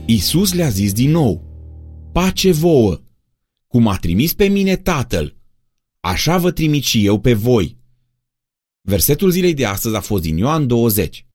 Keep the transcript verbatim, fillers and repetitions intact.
Iisus le-a zis din nou: pace vouă! Cum a trimis pe mine Tatăl, așa vă trimit și eu pe voi. Versetul zilei de astăzi a fost din Ioan douăzeci.